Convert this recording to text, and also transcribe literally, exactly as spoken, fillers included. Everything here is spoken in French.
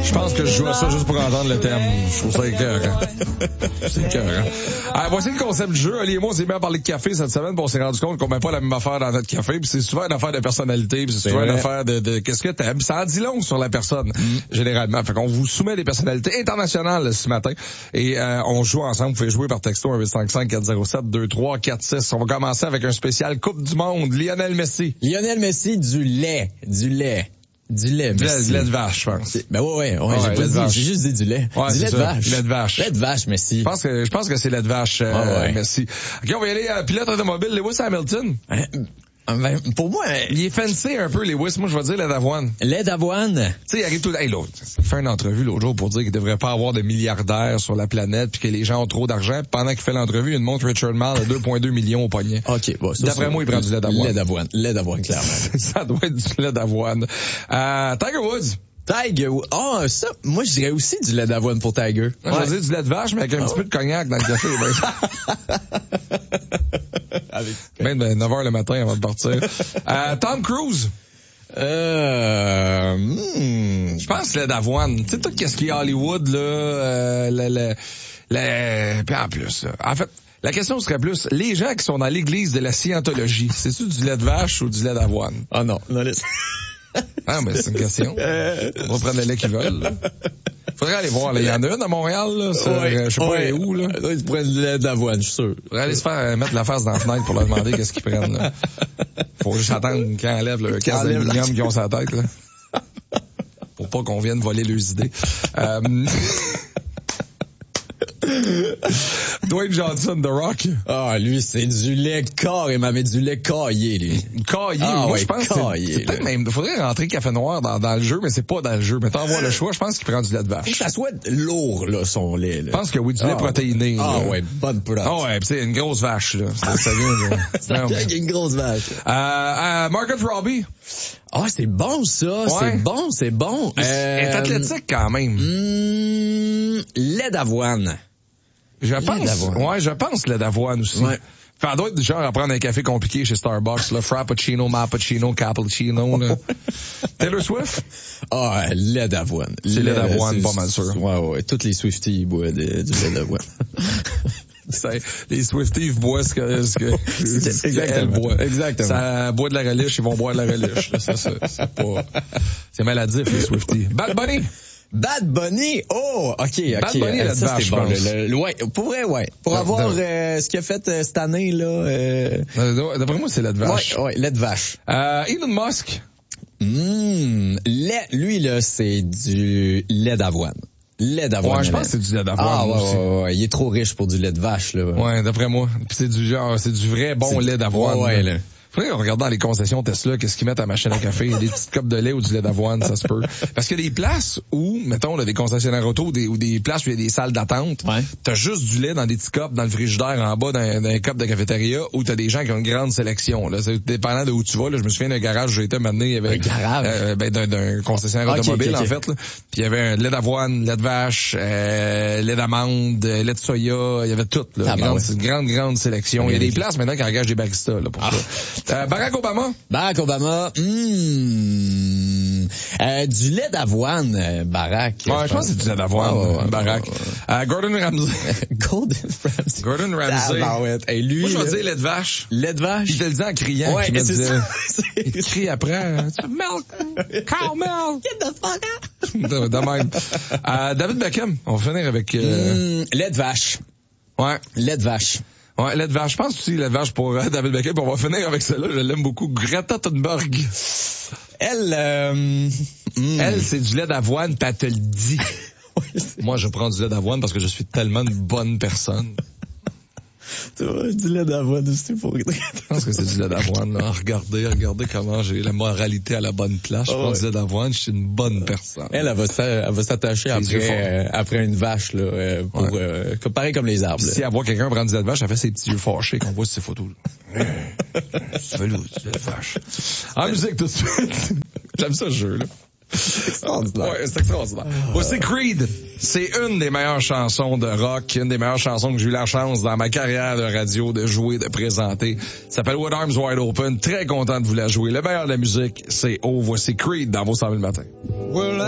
Je pense que je joue à ça juste pour entendre le thème. Je trouve ça écœurant. C'est écœurant. Alors, voici le concept du jeu. Ali et moi, on s'est bien parlé de café cette semaine, puis on s'est rendu compte qu'on met pas la même affaire dans notre café, puis c'est souvent une affaire de personnalité, puis c'est souvent une affaire de, de qu'est-ce que t'aimes. Ça en dit long sur la personne, mm. généralement. Fait qu'on vous soumet des personnalités internationales ce matin, et euh, on joue ensemble. Vous pouvez jouer par texto un huit cinq cinq quatre zéro sept deux trois quatre six. On va commencer avec un spécial Coupe du Monde. Lionel Messi. Lionel Messi, du lait. Du lait. Du lait, du lait, du lait de vache, je pense. Ben ouais, ouais, ouais, ouais j'ai pas dit, j'ai juste dit du lait. Ouais, du lait de vache. Lait de vache. Lait de vache, Messi. Je pense que, je pense que c'est lait de vache, euh, ouais, ouais. Messi. OK, on va y aller à pilote automobile, Lewis Hamilton. Hein? Ben, pour moi, il est fancy un peu, Lewis. Moi, je vais dire lait d'avoine. Lait d'avoine? Tu sais, il arrive tout, hey, l'autre, il fait une entrevue l'autre jour pour dire qu'il devrait pas avoir de milliardaires sur la planète puis que les gens ont trop d'argent. Pendant qu'il fait l'entrevue, il y a une montre Richard Mille à deux virgule deux millions au poignet. OK, bon, ça, d'après moi, il prend du lait d'avoine. Lait d'avoine. Lait d'avoine, clairement. Ça doit être du lait d'avoine. Euh, Tiger Woods. Tiger Woods. Ah, oh, ça, moi, je dirais aussi du lait d'avoine pour Tiger. Ouais. Je vais dire du lait de vache, mais avec un ah, petit ouais. peu de cognac dans le café. Avec... Même ben, neuf heures le matin avant de partir. euh, Tom Cruise. Euh, hmm. Je pense lait d'avoine. Tu sais, tout ce qui est Hollywood, là, euh, le, le, le, puis en plus, là, en fait, la question serait plus, les gens qui sont dans l'église de la scientologie, c'est-tu du lait de vache ou du lait d'avoine? Ah non, non, laisse. Ah, mais c'est une question. On va prendre le lait qu'ils veulent, là. Faudrait aller voir, là. Il y en a une à Montréal, là. Ouais, je sais pas ouais. où, là. Ils prennent du lait d'avoine, je suis sûr. Faudrait aller se faire euh, mettre la face dans la fenêtre pour leur demander qu'est-ce qu'ils prennent, là. Faut juste attendre qu'ils enlèvent le casque d'aluminium qu'ils ont sur la tête, là. Pour pas qu'on vienne voler leurs idées. Euh... Dwayne Johnson, The Rock. Ah, lui, c'est du lait carrément, mais du lait caillé, lui. Caillé, ah, moi, ouais, je pense caillé, que c'est peut-être même, faudrait rentrer café noir dans, dans le jeu, mais c'est pas dans le jeu. Mais t'en vois le choix, je pense qu'il prend du lait de vache. Faut que ça soit lourd, là, son lait, là. Je pense que oui, du lait ah, protéiné. Ah, là. ouais, bonne protéine. Ah, ouais, pis c'est une grosse vache, là. Ça, ça vient de... ça vient avec une grosse vache. Euh, euh, Margaret Robbie. Ah, oh, c'est bon, ça. Ouais. C'est bon, c'est bon. Elle euh, est athlétique, quand même. Hum, lait d'avoine. Je pense, ouais, je pense lait d'avoine aussi. Ouais. Enfin, elle doit être du genre à prendre un café compliqué chez Starbucks, là, frappuccino, mappuccino, cappuccino, là. Taylor Swift? Ah, oh, lait d'avoine. C'est lait d'avoine, pas mal sûr. Ouais, ouais, toutes les Swifties, ils boivent de, du lait d'avoine. Les Swifties boivent ce que, ce que, ce qu'elles boivent. Exactement. Ça boit de la relish, ils vont boire de la relish. Ça, ça, c'est pas, c'est maladif, les Swifties. Bad Bunny? Bad Bunny, oh, ok, ok. Bad Bunny, euh, ça, vache, c'est bon. Le, le, ouais, pour vrai, ouais. Pour de, avoir de... Euh, ce qu'il a fait euh, cette année, là. Euh... D'après moi, c'est lait de vache. Ouais, ouais, lait de vache. Euh, Elon Musk. Mmh, lait, lui, là, c'est du lait d'avoine. Lait d'avoine. Ouais, je pense que c'est du lait d'avoine. Ah, ouais, aussi. ouais, ouais, il est trop riche pour du lait de vache, là. Ouais, d'après moi. Puis c'est du genre, c'est du vrai bon c'est... lait d'avoine. Ouais, ouais, là. Faudrait qu'on regarde dans les concessions Tesla, qu'est-ce qu'ils mettent à la machine à café. Il y a des petites copes de lait ou du lait d'avoine, ça se peut. Parce qu'il y a des places où, mettons, là, des concessionnaires auto, des, ou des places où il y a des salles d'attente. Ouais. T'as juste du lait dans des petits copes, dans le frigidaire en bas, dans, dans un cop de cafétéria, où t'as des gens qui ont une grande sélection, là. C'est dépendant de où tu vas, là. Je me souviens d'un garage où j'ai été maintenant, il y avait, un garage? Euh, ben, d'un, d'un concessionnaire okay, automobile, okay, okay. en fait, là. Puis il y avait un lait d'avoine, lait de vache, euh, lait d'amande, lait de soya, il y avait tout, là. Ah, grande, ben ouais. Une grande, grande sélection. Il y a des places maintenant qui engagent des baristas, là, pour ah. ça. Euh, Barack Obama. Barack Obama, mmh, euh, du lait d'avoine, euh, Barack. Ouais, je, je pense que c'est du lait d'avoine, oh, ouais, Barack. Ouais, ouais. Euh, Gordon Ramsay. Gordon Ramsay. Gordon Ramsay. Ah, ouais. Et lui, moi, je vais là... dire lait de vache. Lait de vache? Il te le dit en criant. Ouais, c'est disait... ça. Il crie après. Milk. Cow milk. Get the fuck out. de, de même. Euh, David Beckham. On va finir avec... Euh... Mmh, lait de vache. Ouais. Lait de vache. Ouais, lait de vache. Je pense aussi lait de vache pour euh, David Beckham. On va finir avec celle-là. Je l'aime beaucoup. Greta Thunberg. Elle, euh, mm. Elle, c'est du lait d'avoine, pis elle te le dit. Oui, moi, je prends du lait d'avoine parce que je suis tellement une bonne personne. Tu vois, du lait d'avoine aussi pour... Je pense que c'est du lait d'avoine, là. Regardez, regardez comment j'ai la moralité à la bonne place. Je oh, prends ouais. du lait d'avoine, je suis une bonne personne. Elle, elle va, elle va s'attacher après, euh, après une vache, là, euh, pour, ouais. euh, pareil comme les arbres. Si elle voit quelqu'un prendre du lait de vache, elle fait ses petits yeux fâchés qu'on voit sur ses photos, là. C'est velou, du lait de vache. En musique, tout de suite. J'aime ça, ce jeu, là. C'est extraordinaire. Ouais, c'est extraordinaire. Voici Creed. C'est une des meilleures chansons de rock, une des meilleures chansons que j'ai eu la chance dans ma carrière de radio de jouer, de présenter. Ça s'appelle With Arms Wide Open. Très content de vous la jouer. Le meilleur de la musique, c'est Oh, voici Creed dans vos cent mille matins. Well,